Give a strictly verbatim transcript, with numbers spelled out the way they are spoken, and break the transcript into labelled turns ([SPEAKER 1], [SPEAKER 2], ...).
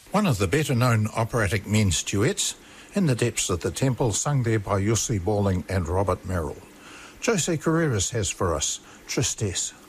[SPEAKER 1] One of the better-known operatic men's duets, In the Depths of the Temple, sung there by Jussi Balling and Robert Merrill. Jose Carreras has for us Tristesse.